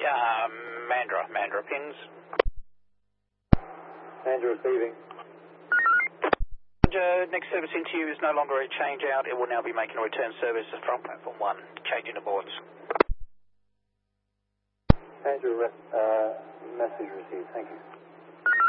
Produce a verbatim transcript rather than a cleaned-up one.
uh, Mandra, Mandra pins. Mandra receiving. Uh, next service into you is no longer a change out. It will now be making a return service from platform one, changing the boards. Mandra, uh, message received. Thank you.